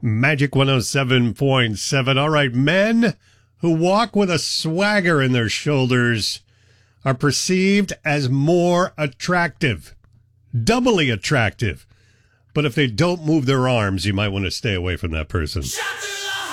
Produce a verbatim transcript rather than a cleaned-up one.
Magic one oh seven point seven. All right, men who walk with a swagger in their shoulders are perceived as more attractive, doubly attractive. But if they don't move their arms, you might want to stay away from that person.